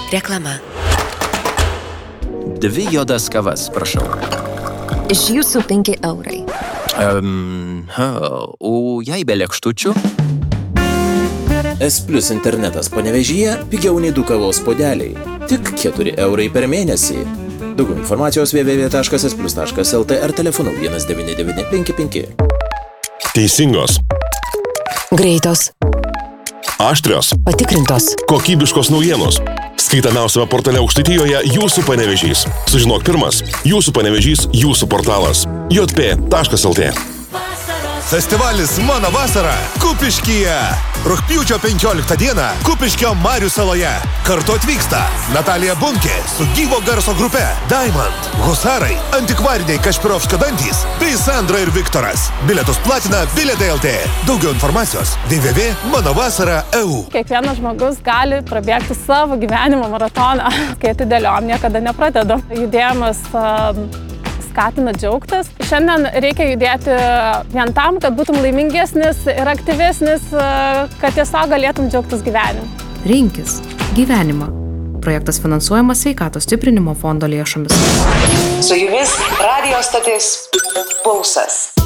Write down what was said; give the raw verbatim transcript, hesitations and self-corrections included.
Reklama. Dvi juodas kavas, prašau. Iš jūsų penki eurai. Um, o jei be lėkštučių? S Plus internetas Panevėžyje pigiau nei du kavos puodeliai. Tik keturi eurai per mėnesį. Daugiau informacijos w w w taškas s plus taškas l t ar telefonu vienas devyni devyni penki penki. Teisingos. Greitos. Aštrios. Patikrintos. Kokybiškos naujienos. Skaitamiausiame portale Aukštaitijoje Jūsų Panevėžys. Sužinok pirmas. Jūsų Panevėžys, Jūsų portalas. j p taškas l t. Festivalis Mano vasara Kupiškyje. Rugpjūčio penkioliktą dieną Kupiškio Marių saloje. Kartu atvyksta Natalija Bunkė su gyvo garso grupe Diamond, Husarai, Antikvariniai Kašpirovskio dantys bei Sandra ir Viktoras. Bilietus platina Bilietai L T. Daugiau informacijos w w w taškas mano vasara taškas e u. Kiekvienas žmogus gali prabėgti savo gyvenimo maratoną. Kai atidėliom, niekada nepradedam. Judėjimas skatina džiaugtis. Šiandien reikia judėti vien tam, kad būtum laimingesnis ir aktyvesnis, kad tiesiog galėtum džiaugtis gyvenimu. Rinkis gyvenimą. Projektas finansuojamas Sveikatos stiprinimo fondo lėšomis. Su jumis radijo stotis Pulsas.